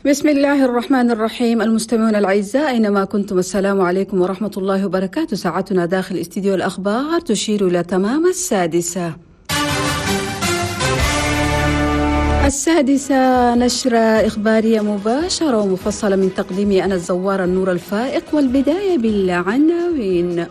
بسم الله الرحمن الرحيم. المستمعون الأعزاء أينما كنتم، السلام عليكم ورحمة الله وبركاته. ساعتنا داخل استديو الأخبار تشير إلى تمام 6:00. 6:00 نشرة إخبارية مباشرة ومفصلة من تقديمي أنا الزوار النور الفائق، والبداية بالعناوين.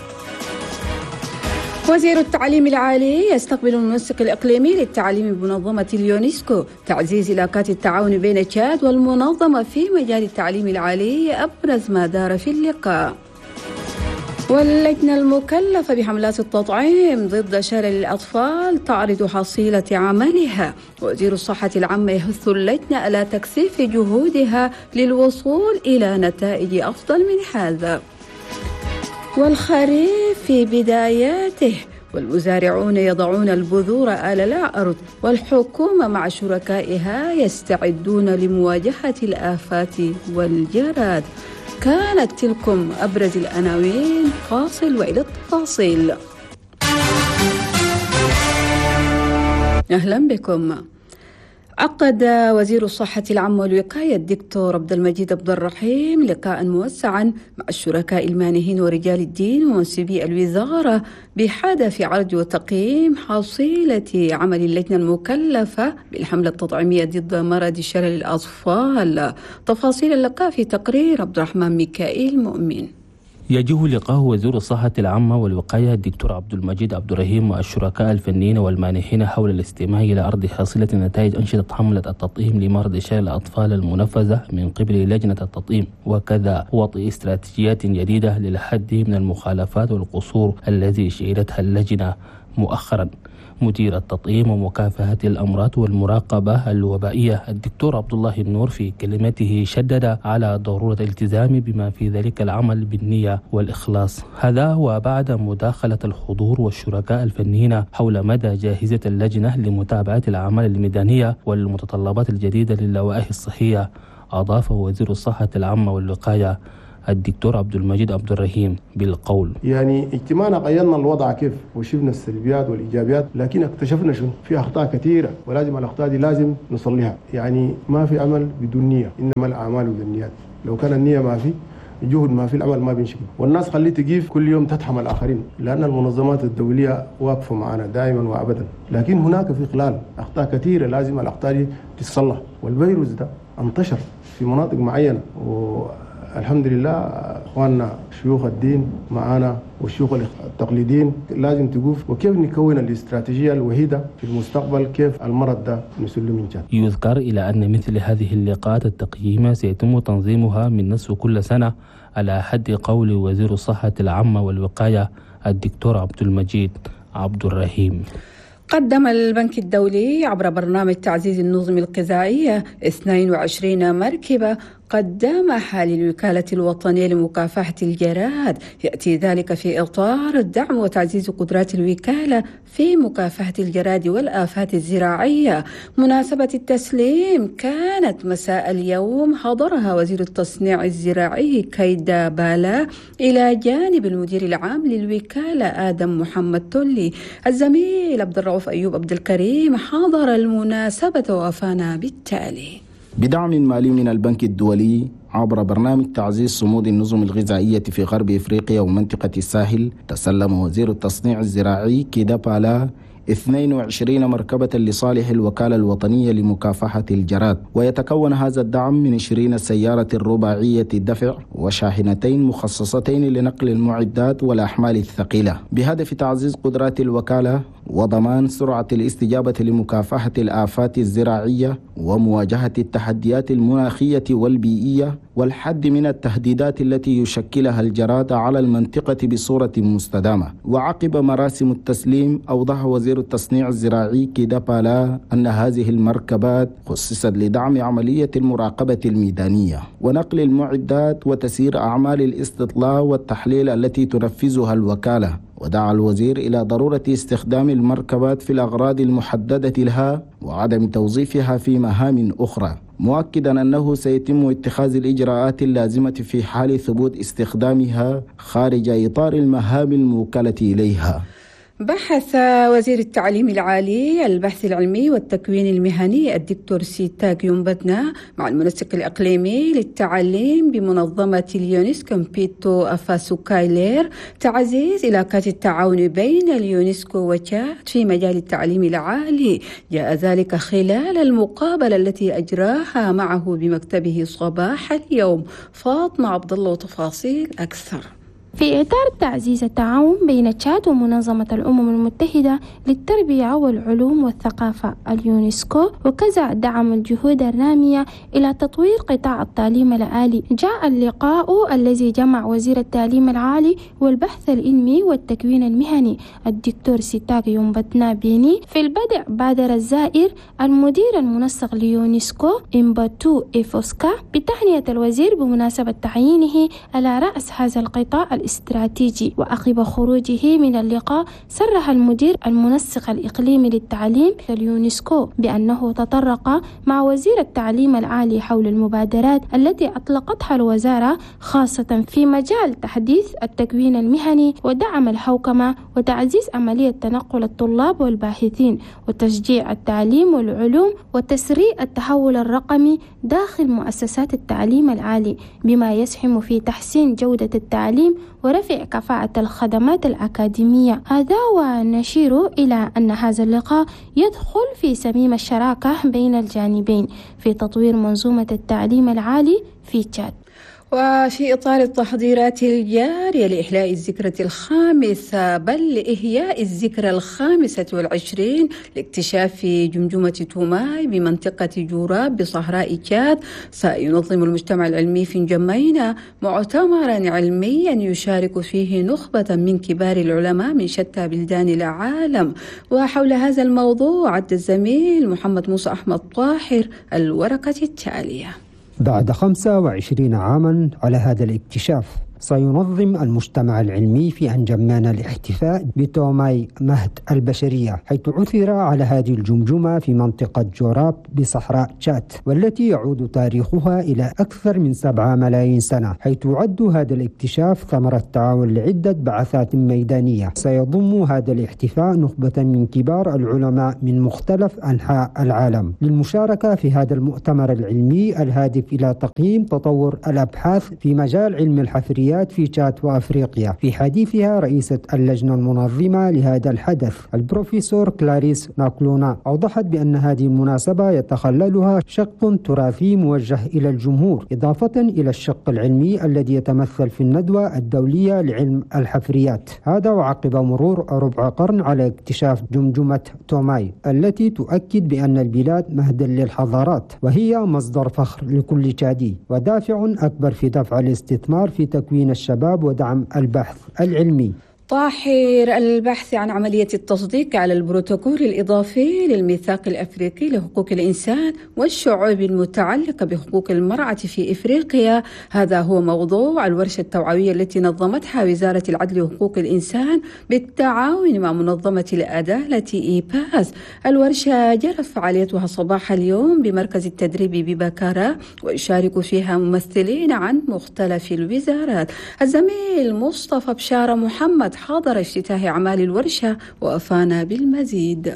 وزير التعليم العالي يستقبل المنسق الإقليمي للتعليم بمنظمة اليونسكو. تعزيز علاقات التعاون بين تشاد والمنظمة في مجال التعليم العالي أبرز ما دار في اللقاء. واللجنة المكلفة بحملات التطعيم ضد شلل الأطفال تعرض حصيلة عملها. وزير الصحة العامة يحث اللجنة على تكثيف جهودها للوصول إلى نتائج أفضل من هذا. والخريف في بداياته، والمزارعون يضعون البذور على الأرض، والحكومة مع شركائها يستعدون لمواجهة الآفات والجراد. كانت تلكم أبرز العناوين، فاصل وإلى التفاصيل. أهلا بكم. عقد وزير الصحة العامة والوقاية الدكتور عبد المجيد عبد الرحيم لقاء موسعا مع الشركاء المانحين ورجال الدين ومنسبي الوزارة بهدف عرض وتقييم حصيلة عمل اللجنة المكلفة بالحملة التطعيمية ضد مرض شلل الأطفال. تفاصيل اللقاء في تقرير عبد الرحمن ميكائيل مؤمن. يجه لقاء وزير الصحة العامة والوقاية الدكتور عبد المجيد عبد الرحيم والشركاء الفنيين والمانحين حول الاستماع إلى عرض حاصلة نتائج أنشطة حملة التطعيم لمرض شلل الأطفال المنفذة من قبل لجنة التطعيم، وكذا وضع استراتيجيات جديدة للحد من المخالفات والقصور الذي شهدتها اللجنة مؤخرا. مدير التطعيم ومكافحة الأمراض والمراقبة الوبائية الدكتور عبد الله النور في كلمته شدد على ضرورة الالتزام بما في ذلك العمل بالنية والإخلاص. هذا وبعد مداخلة الحضور والشركاء الفنيين حول مدى جاهزية اللجنة لمتابعة الأعمال الميدانية والمتطلبات الجديدة للوائح الصحية. أضاف وزير الصحة العامة والوقاية الدكتور عبد المجيد عبد الرحيم بالقول: يعني اجتماعنا قيمنا الوضع كيف وشفنا السلبيات والإيجابيات، لكن اكتشفنا شنو في أخطاء كثيرة، ولازم الأخطاء دي لازم نصلحها. يعني ما في عمل بدون نية، إنما الأعمال بالنيات. لو كان النية ما في، الجهد ما في، العمل ما بينشكل. والناس خليه تجيف كل يوم تتحمل الآخرين، لأن المنظمات الدولية واقفة معنا دائما وأبدا. لكن هناك في خلال أخطاء كثيرة لازم الأخطاء دي تتصلح. والفيروس ده انتشر في مناطق معينة، الحمد لله اخواننا شيوخ الدين معانا والشيوخ التقليديين لازم تقوف، وكيف نكون الاستراتيجية الوحيدة في المستقبل كيف المرض ده نسله من جد. يذكر إلى أن مثل هذه اللقاءات التقييمية سيتم تنظيمها من نصف كل سنة على حد قول وزير الصحة العامة والوقاية الدكتور عبد المجيد عبد الرحيم. قدم البنك الدولي عبر برنامج تعزيز النظم الغذائية 22 مركبة قدمها للوكالة الوطنية لمكافحة الجراد. يأتي ذلك في إطار الدعم وتعزيز قدرات الوكالة في مكافحة الجراد والآفات الزراعية. مناسبة التسليم كانت مساء اليوم، حضرها وزير التصنيع الزراعي كيدا بالا إلى جانب المدير العام للوكالة آدم محمد تولي. الزميل عبد الرؤوف أيوب عبد الكريم حضر المناسبة وافانا بالتالي. بدعم مالي من البنك الدولي عبر برنامج تعزيز صمود النظم الغذائية في غرب إفريقيا ومنطقة الساحل، تسلم وزير التصنيع الزراعي كيدا بالا 22 مركبة لصالح الوكالة الوطنية لمكافحة الجراد. ويتكون هذا الدعم من 20 سيارة رباعية الدفع وشاحنتين مخصصتين لنقل المعدات والأحمال الثقيلة، بهدف تعزيز قدرات الوكالة وضمان سرعة الاستجابة لمكافحة الآفات الزراعية ومواجهة التحديات المناخية والبيئية والحد من التهديدات التي يشكلها الجراد على المنطقة بصورة مستدامة. وعقب مراسم التسليم أوضح وزير التصنيع الزراعي كيدا بالا أن هذه المركبات خصصت لدعم عملية المراقبة الميدانية ونقل المعدات وتسيير أعمال الاستطلاع والتحليل التي تنفذها الوكالة. ودعا الوزير إلى ضرورة استخدام المركبات في الأغراض المحددة لها وعدم توظيفها في مهام أخرى، مؤكدا أنه سيتم اتخاذ الإجراءات اللازمة في حال ثبوت استخدامها خارج إطار المهام الموكلة إليها. بحث وزير التعليم العالي البحث العلمي والتكوين المهني الدكتور سيتاك يومبتنا مع المنسق الإقليمي للتعليم بمنظمة اليونسكو بيتو أفاسوكايلير تعزيز علاقات التعاون بين اليونسكو وتشاد في مجال التعليم العالي. جاء ذلك خلال المقابلة التي أجراها معه بمكتبه صباح اليوم. فاطمة عبد الله وتفاصيل أكثر. في إطار تعزيز التعاون بين تشاد ومنظمة الأمم المتحدة للتربية والعلوم والثقافة اليونسكو، وكذا دعم الجهود الرامية إلى تطوير قطاع التعليم العالي، جاء اللقاء الذي جمع وزير التعليم العالي والبحث العلمي والتكوين المهني الدكتور سيتاك يومبتنا بيني. في البدء بادر الزائر المدير المنسق ليونسكو إمباتو إيفوسكا بتهنئة الوزير بمناسبة تعيينه على رأس هذا القطاع الاستراتيجي. وعقب خروجه من اللقاء صرح المدير المنسق الإقليمي للتعليم في اليونسكو بأنه تطرق مع وزير التعليم العالي حول المبادرات التي أطلقتها الوزارة خاصة في مجال تحديث التكوين المهني ودعم الحوكمة وتعزيز عملية تنقل الطلاب والباحثين وتشجيع التعليم والعلوم وتسريع التحول الرقمي داخل مؤسسات التعليم العالي، بما يسهم في تحسين جودة التعليم ورفع كفاءة الخدمات الأكاديمية. هذا ونشير إلى أن هذا اللقاء يدخل في سميم الشراكة بين الجانبين في تطوير منظومة التعليم العالي في تشاد. وفي إطار التحضيرات الجارية لإحياء الذكرى الخامسة بل لإحياء الذكرى 25 لاكتشاف جمجمة توماي بمنطقة جوراب بصحراء تشاد، سينظم المجتمع العلمي في نجمينا مؤتمرا علميا يشارك فيه نخبة من كبار العلماء من شتى بلدان العالم. وحول هذا الموضوع عد الزميل محمد موسى أحمد طاهر الورقة التالية. بعد 25 عاما على هذا الاكتشاف، سينظم المجتمع العلمي في أنجمان الاحتفاء بتوماي مهد البشرية، حيث عثر على هذه الجمجمة في منطقة جوراب بصحراء تشاد، والتي يعود تاريخها إلى أكثر من 7 ملايين سنة، حيث يعد هذا الاكتشاف ثمرة تعاون لعدة بعثات ميدانية. سيضم هذا الاحتفاء نخبة من كبار العلماء من مختلف أنحاء العالم للمشاركة في هذا المؤتمر العلمي الهادف إلى تقييم تطور الأبحاث في مجال علم الحفريات في تشاد وأفريقيا. في حديثها رئيسة اللجنة المنظمة لهذا الحدث البروفيسور كلاريس ناكلونا أوضحت بأن هذه المناسبة يتخللها شق تراثي موجه إلى الجمهور، إضافة إلى الشق العلمي الذي يتمثل في الندوة الدولية لعلم الحفريات. هذا وعقب مرور ربع قرن على اكتشاف جمجمة توماي التي تؤكد بأن البلاد مهدا للحضارات، وهي مصدر فخر لكل تشادي ودافع أكبر في دفع الاستثمار في تكوين الشباب ودعم البحث العلمي. طاهر، البحث عن عملية التصديق على البروتوكول الإضافي للميثاق الأفريقي لحقوق الإنسان والشعوب المتعلقة بحقوق المرأة في إفريقيا، هذا هو موضوع الورشة التوعوية التي نظمتها وزارة العدل وحقوق الإنسان بالتعاون مع منظمة العدالة إيباس. الورشة جرت فعاليتها صباح اليوم بمركز التدريب ببكرة، ويشارك فيها ممثلين عن مختلف الوزارات. الزميل مصطفى بشارة محمد حاضر افتتاح أعمال الورشة وأفانا بالمزيد.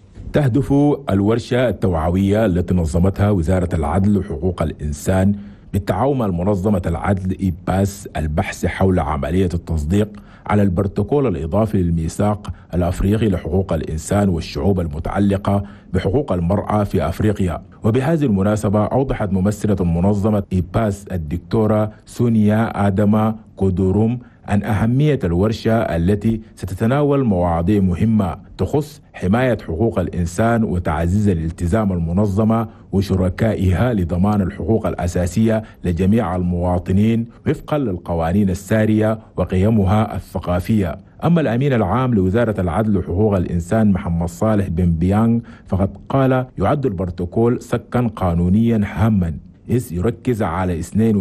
تهدف الورشة التوعوية التي نظمتها وزارة العدل وحقوق الإنسان بالتعاون مع منظمة العدل إيباس البحث حول عملية التصديق على البروتوكول الإضافي للميثاق الأفريقي لحقوق الإنسان والشعوب المتعلقة بحقوق المرأة في أفريقيا. وبهذه المناسبة أوضحت ممثلة منظمة إيباس الدكتورة سونيا آدم كودوروم عن أهمية الورشة التي ستتناول مواضيع مهمة تخص حماية حقوق الإنسان وتعزيز الالتزام المنظمة وشركائها لضمان الحقوق الأساسية لجميع المواطنين وفقا للقوانين السارية وقيمها الثقافية. أما الأمين العام لوزارة العدل وحقوق الإنسان محمد صالح بن بيانغ فقد قال يعد البروتوكول سكا قانونيا هاما، إذ يركز على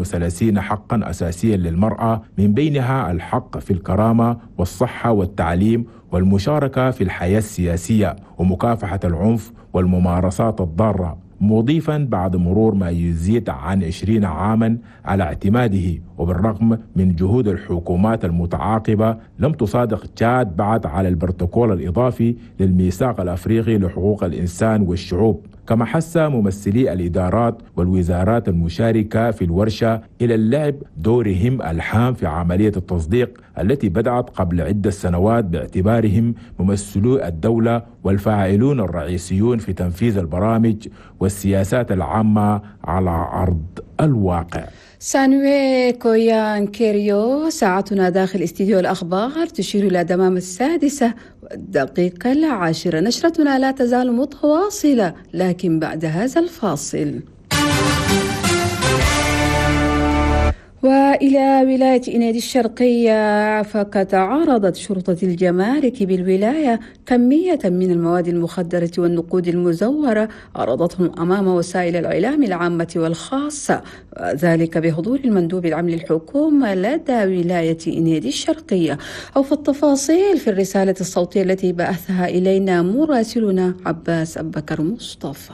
32 حقا أساسيا للمرأة، من بينها الحق في الكرامة والصحة والتعليم والمشاركة في الحياة السياسية ومكافحة العنف والممارسات الضارة. مضيفا بعد مرور ما يزيد عن 20 عاما على اعتماده، وبالرغم من جهود الحكومات المتعاقبة لم تصادق تشاد بعد على البروتوكول الإضافي للميثاق الأفريقي لحقوق الإنسان والشعوب. كما حث ممثلي الإدارات والوزارات المشاركة في الورشة إلى اللعب دورهم الهام في عملية التصديق التي بدأت قبل عدة سنوات باعتبارهم ممثلو الدولة والفاعلون الرئيسيون في تنفيذ البرامج والسياسات العامة على أرض الواقع. سانوي كويان كيريو، ساعتنا داخل استديو الأخبار تشير إلى تمام 6:10. نشرتنا لا تزال متواصلة لكن بعد هذا الفاصل. وإلى ولاية إنيدي الشرقية، فقد عرضت شرطة الجمارك بالولاية كمية من المواد المخدرة والنقود المزورة، عرضتهم أمام وسائل الإعلام العامة والخاصة، ذلك بحضور المندوب العام للحكومة لدى ولاية إنيدي الشرقية. أو في التفاصيل في الرسالة الصوتية التي بعثها إلينا مراسلنا عباس أبكر مصطفى.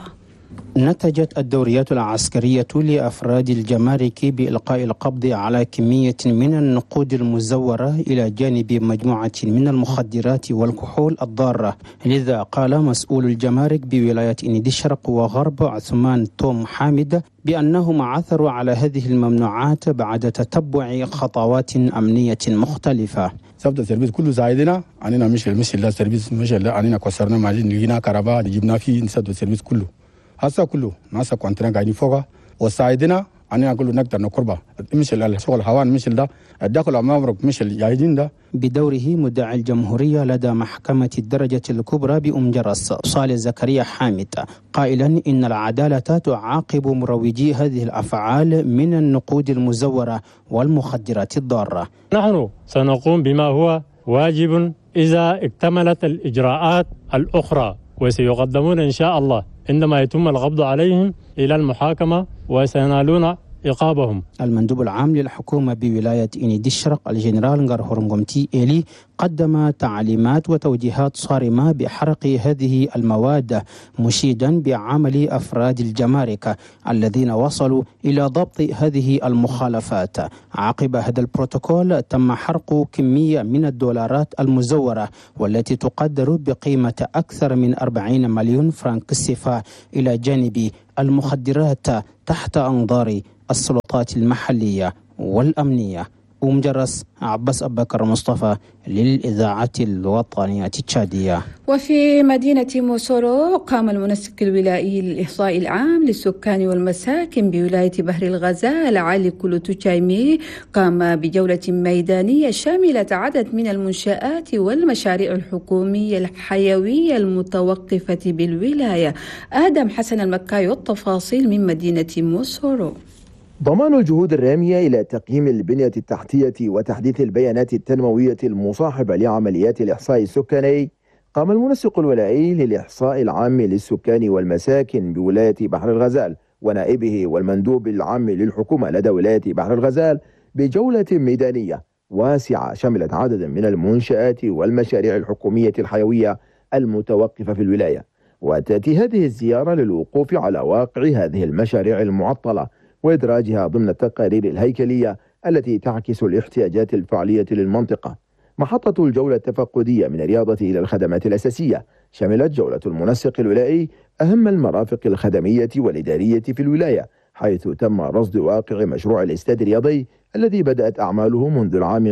نتجت الدوريات العسكرية لأفراد الجمارك بإلقاء القبض على كمية من النقود المزورة إلى جانب مجموعة من المخدرات والكحول الضارة. لذا قال مسؤول الجمارك بولاية إنيدي الشرق وغرب عثمان توم حامد بأنهم عثروا على هذه الممنوعات بعد تتبع خطوات أمنية مختلفة. سبت السيرفيس كله زايدنا عننا مش لا سيرفيس مش لا عننا كسرنا ماجين لقينا كهرباء جبنا فيه نسد السيرفيس كله هسا كله ناسا كونتنا قاعدين فوقها وساعدنا عننا كله نقدر نقربه مش الشغل هوان مش ده الدخل امامك مش الجاهدين ده. بدوره مدعي الجمهورية لدى محكمة الدرجة الكبرى بأم جرس صالح زكريا حامد قائلا إن العدالة تعاقب مروجي هذه الأفعال من النقود المزورة والمخدرات الضارة. نحن سنقوم بما هو واجب إذا اكتملت الإجراءات الأخرى، وسيقدمون إن شاء الله عندما يتم القبض عليهم إلى المحاكمة وسينالون عقابهم. المندوب العام للحكومة بولاية إنيدي الشرق الجنرال نغار هورنغومتي إيلي قدم تعليمات وتوجيهات صارمة بحرق هذه المواد، مشيدا بعمل أفراد الجمارك الذين وصلوا إلى ضبط هذه المخالفات. عقب هذا البروتوكول تم حرق كمية من الدولارات المزورة والتي تقدر بقيمة أكثر من 40 مليون فرنك السيفا إلى جانب المخدرات تحت أنظار السلطات المحلية والأمنية. ومجرس عباس أبكر مصطفى للإذاعة الوطنية التشادية. وفي مدينة موسورو قام المنسق الولائي للإحصاء العام للسكان والمساكن بولاية بحر الغزال علي كولوتوشايمي قام بجولة ميدانية شاملة عدد من المنشآت والمشاريع الحكومية الحيوية المتوقفة بالولاية. آدم حسن المكاي والتفاصيل من مدينة موسورو. ضمان الجهود الرامية إلى تقييم البنية التحتية وتحديث البيانات التنموية المصاحبة لعمليات الإحصاء السكاني، قام المنسق الولائي للإحصاء العام للسكان والمساكن بولاية بحر الغزال ونائبه والمندوب العام للحكومة لدى ولاية بحر الغزال بجولة ميدانية واسعة شملت عددا من المنشآت والمشاريع الحكومية الحيوية المتوقفة في الولاية. وتأتي هذه الزيارة للوقوف على واقع هذه المشاريع المعطلة وإدراجها ضمن التقارير الهيكلية التي تعكس الاحتياجات الفعلية للمنطقة. محطة الجولة التفقدية من الرياضة إلى الخدمات الأساسية شملت جولة المنسق الولائي أهم المرافق الخدمية والإدارية في الولاية، حيث تم رصد واقع مشروع الاستاد الرياضي الذي بدأت أعماله منذ العام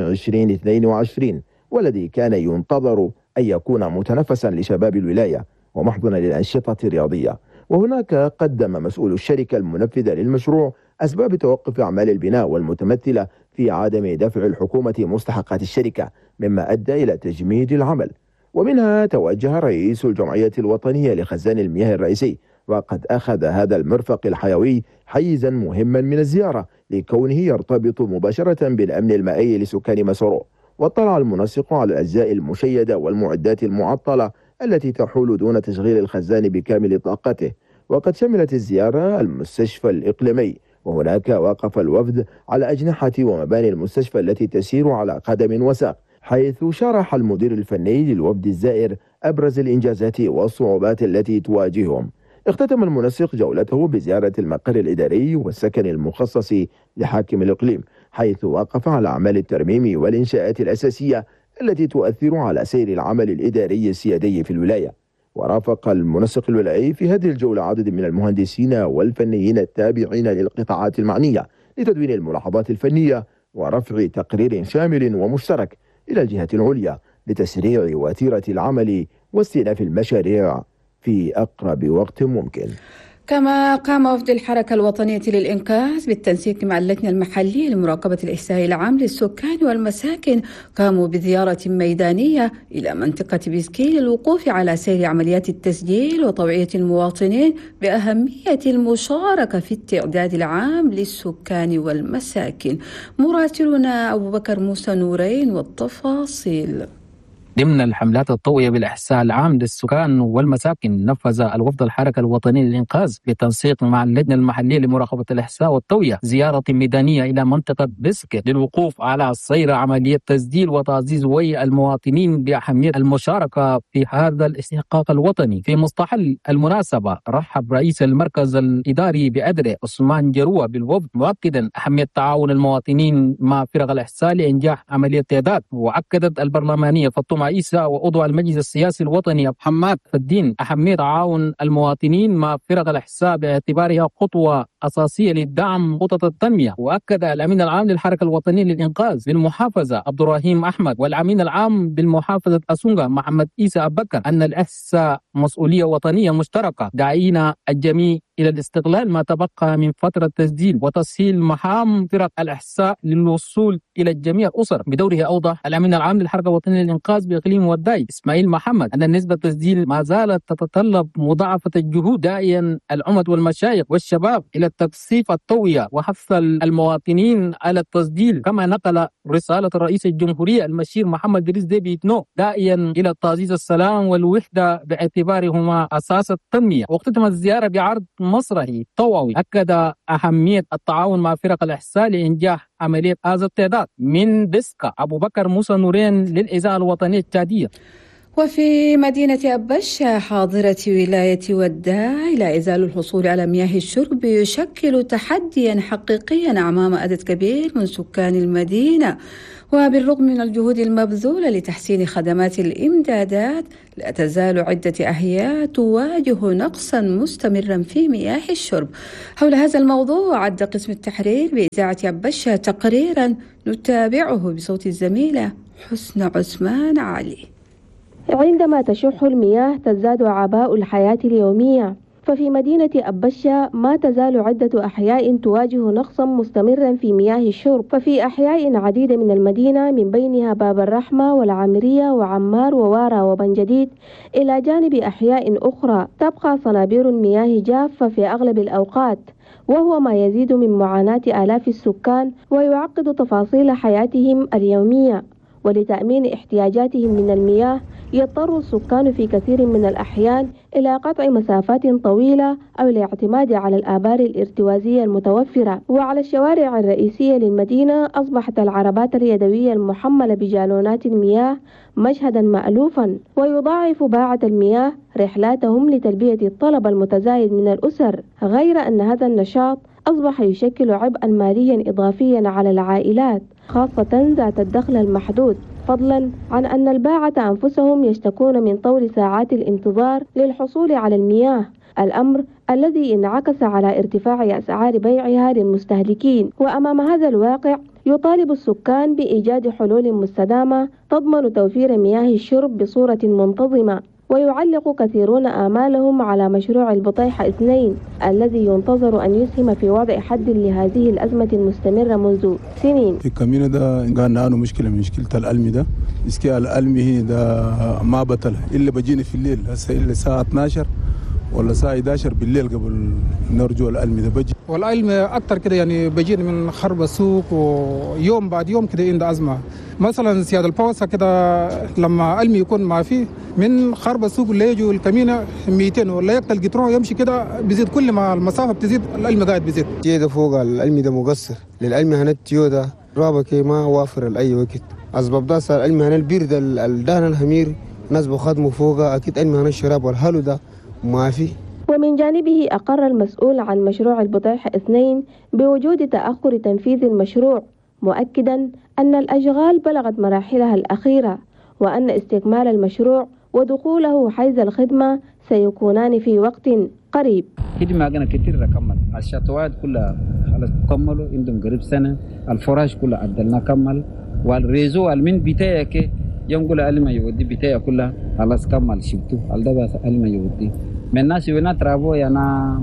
2022 والذي كان ينتظر أن يكون متنفسا لشباب الولاية ومحضنا للأنشطة الرياضية. وهناك قدم مسؤول الشركة المنفذة للمشروع أسباب توقف أعمال البناء والمتمثلة في عدم دفع الحكومة مستحقات الشركة، مما أدى إلى تجميد العمل. ومنها توجه رئيس الجمعية الوطنية لخزان المياه الرئيسي، وقد أخذ هذا المرفق الحيوي حيزا مهما من الزيارة لكونه يرتبط مباشرة بالأمن المائي لسكان مسورو. واطلع المنسق على الأجزاء المشيدة والمعدات المعطلة التي تحول دون تشغيل الخزان بكامل طاقته. وقد شملت الزيارة المستشفى الإقليمي، وهناك وقف الوفد على أجنحة ومباني المستشفى التي تسير على قدم وساق، حيث شرح المدير الفني للوفد الزائر أبرز الإنجازات والصعوبات التي تواجههم. اختتم المنسق جولته بزيارة المقر الإداري والسكن المخصص لحاكم الإقليم، حيث وقف على أعمال الترميم والإنشاءات الأساسية التي تؤثر على سير العمل الإداري السيادي في الولاية. ورافق المنسق الولائي في هذه الجولة عدد من المهندسين والفنيين التابعين للقطاعات المعنية لتدوين الملاحظات الفنية ورفع تقرير شامل ومشترك إلى الجهة العليا لتسريع وتيرة العمل واستئناف المشاريع في أقرب وقت ممكن. كما قام وفد الحركة الوطنية للإنقاذ بالتنسيق مع اللجنة المحلية لمراقبة الإحصاء العام للسكان والمساكن، قاموا بزيارة ميدانية إلى منطقة بيسكي للوقوف على سير عمليات التسجيل وتوعية المواطنين بأهمية المشاركة في التعداد العام للسكان والمساكن. مراسلنا أبو بكر موسى نورين والتفاصيل. ضمن الحملات التوعية بالإحصاء العام للسكان والمساكن، نفذ الوفد الحركة الوطنية للإنقاذ بالتنسيق مع اللجنة المحلية لمراقبة الإحصاء والتوعية زيارة ميدانية إلى منطقة بيسك للوقوف على سير عملية تسجيل وتعزيز وعي المواطنين بأهمية المشاركة في هذا الاستحقاق الوطني. في مستهل المناسبة رحب رئيس المركز الإداري بأدري عثمان جروة بالوفد، مؤكدا أهمية تعاون المواطنين مع فرق الإحصاء لإنجاح عملية التعداد. وأكدت البرلمانية فاطمة عيسى وعضو المجلس السياسي الوطني محمد فالدين أهمية تعاون المواطنين مع فرق الإحصاء باعتبارها خطوة أساسية لدعم خطط التنمية. وأكد الأمين العام للحركة الوطنية للإنقاذ بالمحافظة عبد الرحيم أحمد والأمين العام بالمحافظة أسونغا محمد عيسى أبو بكر أن الإحصاء مسؤولية وطنية مشتركة، داعين الجميع إلى الاستغلال ما تبقى من فترة تسجيل وتسهيل مهام فرق الإحصاء للوصول إلى جميع الأسر. بدوره أوضح الأمين العام للحركة الوطنية للإنقاذ بإقليم وداي إسماعيل محمد أن نسبة التسجيل ما زالت تتطلب مضاعفة الجهود، داعيا الأمة والمشايخ والشباب إلى التكثيف التوعية وحث المواطنين على التسجيل. كما نقل رسالة الرئيس الجمهورية المشير محمد إدريس ديبي إتنو داعيا إلى تعزيز السلام والوحدة باعتبارهما أساس التنمية. واختتمت الزيارة بعرض مسرحي توعوي أكد أهمية التعاون مع فرق الإحصاء لإنجاح عملية هذا التعداد. من دسكا أبو بكر موسى نورين للإذاعة الوطنية التشادية. وفي مدينة أبشة حاضرة ولاية وداي، لا يزال الحصول على مياه الشرب يشكل تحديا حقيقيا أمام عدد كبير من سكان المدينة. وبالرغم من الجهود المبذولة لتحسين خدمات الإمدادات، لا تزال عدة أحياء تواجه نقصا مستمرا في مياه الشرب. حول هذا الموضوع عد قسم التحرير بإذاعة أبشة تقريرا نتابعه بصوت الزميلة حسن عثمان علي. عندما تشح المياه تزداد عباء الحياة اليومية، ففي مدينة أبشة ما تزال عدة أحياء تواجه نقصا مستمرا في مياه الشرب. ففي أحياء عديدة من المدينة من بينها باب الرحمة والعامرية وعمار ووارا وبن جديد، إلى جانب أحياء أخرى تبقى صنابير المياه جافة في أغلب الأوقات، وهو ما يزيد من معاناة آلاف السكان ويعقد تفاصيل حياتهم اليومية. ولتأمين احتياجاتهم من المياه يضطر السكان في كثير من الأحيان إلى قطع مسافات طويلة أو الاعتماد على الآبار الارتوازية المتوفرة. وعلى الشوارع الرئيسية للمدينة أصبحت العربات اليدوية المحملة بجالونات المياه مشهدا مألوفا، ويضاعف باعة المياه رحلاتهم لتلبية الطلب المتزايد من الأسر، غير أن هذا النشاط أصبح يشكل عبئا ماليا إضافيا على العائلات خاصة ذات الدخل المحدود، فضلا عن أن الباعة أنفسهم يشتكون من طول ساعات الانتظار للحصول على المياه، الأمر الذي انعكس على ارتفاع أسعار بيعها للمستهلكين. وأمام هذا الواقع يطالب السكان بإيجاد حلول مستدامة تضمن توفير مياه الشرب بصورة منتظمة. ويعلق كثيرون آمالهم على مشروع البطيحة 2 الذي ينتظر أن يسهم في وضع حد لهذه الأزمة المستمرة منذ سنين. في الكمينة ده قالنا أنه مشكلة من مشكلة الألمي ده، إسكي الألمي ده ما بطل إلا بجيني في الليل، هسه إلا الساعة 12 ولا الساعة 11 بالليل قبل نرجو الألمي ده بجي. والعلم أكتر كده يعني بجيني من خرب السوق، ويوم بعد يوم كده عند أزمة. مثلا سيادة البوسة كده لما علمي يكون ما فيه من خرب السوق اللي يجوا الكمينة 200 ولا يقتل القطرون يمشي كده بيزيد، كل ما المسافة بتزيد العلم قاعد بيزيد. ده فوق العلمي ده مقصر للعلم هنتيو ده رابكي ما وافر لأي وقت. أسباب ده صار العلم هنا البيرد الدهن الهمير ناس بخدموا فوقه، أكيد علم هنا الشراب والحلو ده ما في ومن جانبه أقر المسؤول عن مشروع البطيح 2 بوجود تأخر تنفيذ المشروع، مؤكدا أن الأشغال بلغت مراحلها الأخيرة، وأن استكمال المشروع ودخوله حيز الخدمة سيكونان في وقت قريب. خدمة أنا كتير كمل، الشاطئات كلها خلاص كملوا عندهم قريب سنة، الفراش كلها عدلنا كمل، والريزو المن بتاعك يوم كل ألم يودي بتاعه كلها خلاص كمل شفتوا، الدبا ألم يودي. من الناس ونا ترابو يانا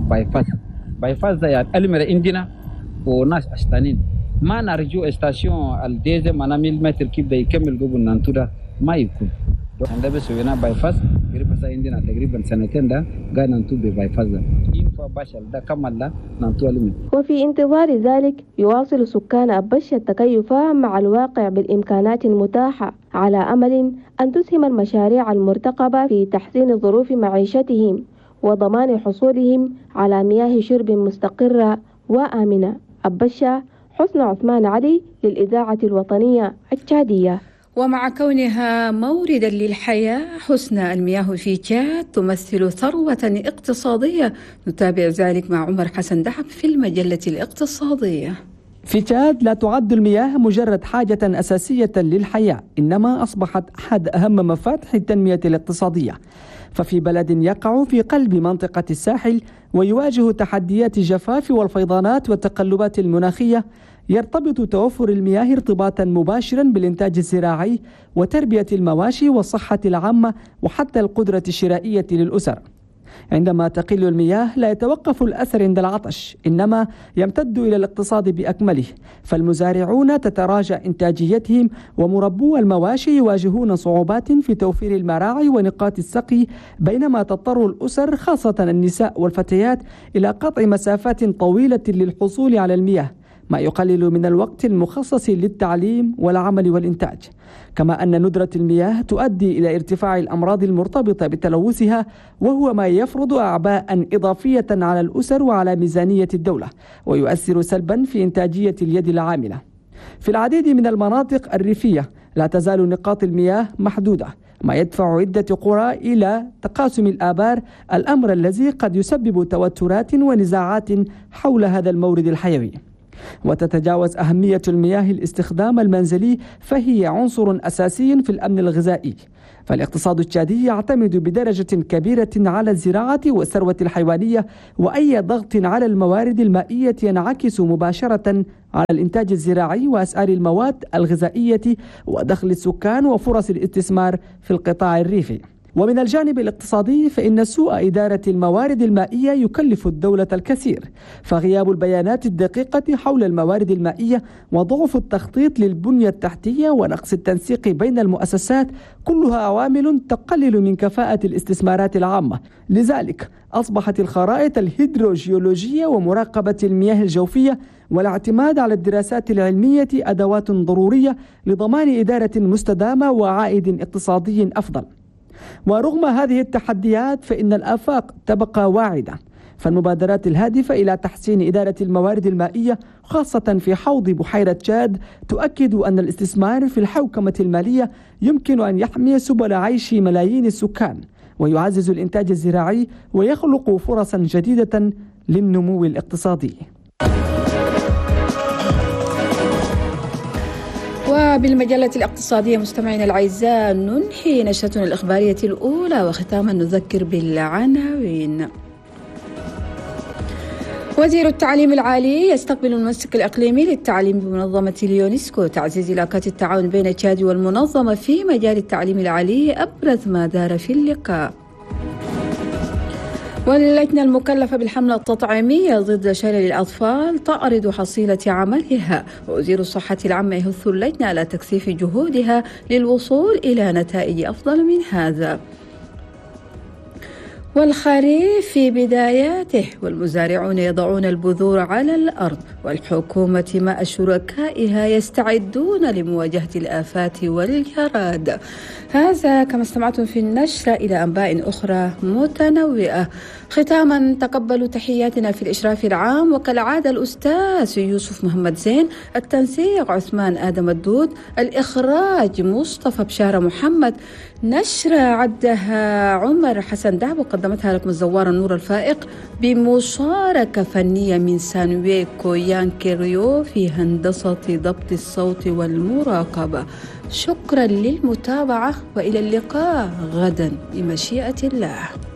بايفاس ده يعني ألم عندنا وناس أشتانين. ما نرجو استاسيون الديزة ما نميل متر كيف ده يكمل قبل ننتورا ما يكون. عندما سوينا بايفاس قريب بس عندنا تقريبا سنتين ده قاعد ننتو ببايفاس ده. إنفا باشل ده كمل ده ننتو ألم. وفي انتظار ذلك يواصل سكان أبشة التكيف مع الواقع بالإمكانات المتاحة على أمل أن تسهم المشاريع المرتقبة في تحسين ظروف معيشتهم وضمان حصولهم على مياه شرب مستقرة وآمنة. أبشة، حسن عثمان علي للإذاعة الوطنية التشادية. ومع كونها موردا للحياة، حسن المياه في تشاد تمثل ثروة اقتصادية. نتابع ذلك مع عمر حسن دحب في المجلة الاقتصادية. في تشاد لا تعد المياه مجرد حاجة أساسية للحياة، إنما أصبحت أحد أهم مفاتيح التنمية الاقتصادية. ففي بلد يقع في قلب منطقة الساحل ويواجه تحديات الجفاف والفيضانات والتقلبات المناخية، يرتبط توفر المياه ارتباطا مباشرا بالإنتاج الزراعي وتربية المواشي والصحة العامة وحتى القدرة الشرائية للأسر. عندما تقل المياه لا يتوقف الأثر عند العطش، إنما يمتد إلى الاقتصاد بأكمله، فالمزارعون تتراجع إنتاجيتهم ومربو المواشي يواجهون صعوبات في توفير المراعي ونقاط السقي، بينما تضطر الأسر خاصة النساء والفتيات إلى قطع مسافات طويلة للحصول على المياه، ما يقلل من الوقت المخصص للتعليم والعمل والإنتاج. كما أن ندرة المياه تؤدي إلى ارتفاع الأمراض المرتبطة بتلوثها، وهو ما يفرض أعباء إضافية على الأسر وعلى ميزانية الدولة، ويؤثر سلبا في إنتاجية اليد العاملة. في العديد من المناطق الريفية لا تزال نقاط المياه محدودة، ما يدفع عدة قرى إلى تقاسم الآبار، الأمر الذي قد يسبب توترات ونزاعات حول هذا المورد الحيوي. وتتجاوز أهمية المياه الاستخدام المنزلي، فهي عنصر أساسي في الأمن الغذائي. فالاقتصاد التشادي يعتمد بدرجة كبيرة على الزراعة والثروة الحيوانية، وأي ضغط على الموارد المائية ينعكس مباشرة على الإنتاج الزراعي وأسعار المواد الغذائية ودخل السكان وفرص الاستثمار في القطاع الريفي. ومن الجانب الاقتصادي فإن سوء إدارة الموارد المائية يكلف الدولة الكثير، فغياب البيانات الدقيقة حول الموارد المائية وضعف التخطيط للبنية التحتية ونقص التنسيق بين المؤسسات كلها عوامل تقلل من كفاءة الاستثمارات العامة. لذلك أصبحت الخرائط الهيدروجيولوجية ومراقبة المياه الجوفية والاعتماد على الدراسات العلمية أدوات ضرورية لضمان إدارة مستدامة وعائد اقتصادي أفضل. ورغم هذه التحديات فإن الآفاق تبقى واعدة، فالمبادرات الهادفة إلى تحسين إدارة الموارد المائية خاصة في حوض بحيرة تشاد تؤكد أن الاستثمار في الحوكمة المالية يمكن أن يحمي سبل عيش ملايين السكان ويعزز الإنتاج الزراعي ويخلق فرصا جديدة للنمو الاقتصادي. وبالمجلة الاقتصادية مستمعينا الأعزاء ننهي نشرتنا الإخبارية الأولى، وختاما نذكر بالعناوين. وزير التعليم العالي يستقبل المنسق الإقليمي للتعليم بمنظمة اليونسكو، تعزيز علاقات التعاون بين تشاد والمنظمة في مجال التعليم العالي أبرز ما دار في اللقاء. واللجنة المكلفة بالحملة التطعيمية ضد شلل الأطفال تعرض حصيلة عملها، ووزير الصحة العامة يحث اللجنة على تكثيف جهودها للوصول إلى نتائج أفضل من هذا. والخريف في بداياته والمزارعون يضعون البذور على الأرض، والحكومة مع شركائها يستعدون لمواجهة الآفات والجراد. هذا كما استمعتم في النشرة إلى أنباء أخرى متنوعة. ختاما تقبلوا تحياتنا في الإشراف العام وكالعادة الأستاذ يوسف محمد زين، التنسيق عثمان آدم الدود، الإخراج مصطفى بشارة محمد. نشرة عدها عمر حسن دهب وقدمتها لكم الزوار النور الفائق بمشاركة فنية من سانوي كويان كيريو في هندسة ضبط الصوت والمراقبة. شكرا للمتابعة وإلى اللقاء غدا بمشيئة الله.